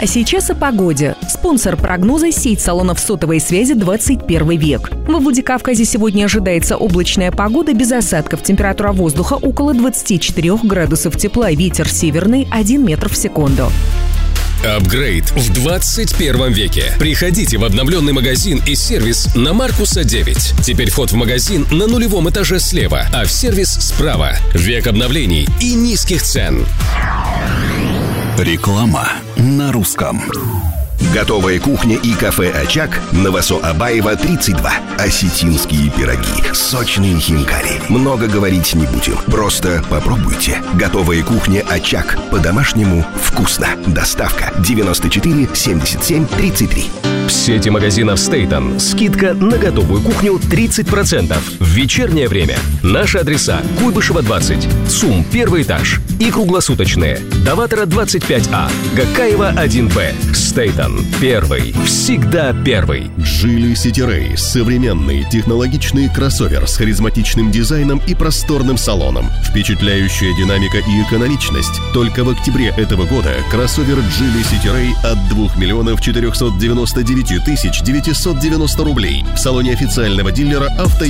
А сейчас о погоде. Спонсор прогноза — сеть салонов сотовой связи «21 век». Во Владикавказе сегодня ожидается облачная погода без осадков. Температура воздуха около 24 градусов тепла. Ветер северный 1 метр в секунду. Апгрейд в 21 веке. Приходите в обновленный магазин и сервис на Маркуса 9. Теперь вход в магазин на нулевом этаже слева, а в сервис справа. Век обновлений и низких цен. Реклама на русском. Готовая кухня и кафе «Очаг» на Васо-Абаева, 32. Осетинские пироги, сочные хинкали. Много говорить не будем, просто попробуйте. Готовая кухня «Очаг». По-домашнему вкусно. Доставка 94 77 33. В сети магазинов Стейтон скидка на готовую кухню 30% в вечернее время. Наши адреса: Куйбышева 20, ЦУМ 1 этаж и круглосуточные. Даватора 25А, Гакаева 1Б. Стейтон. Первый. Всегда первый. Geely City Ray. Современный технологичный кроссовер с харизматичным дизайном и просторным салоном. Впечатляющая динамика и экономичность. Только в октябре этого года кроссовер Geely City Ray от 2 499 990 рублей в салоне официального дилера «Авто».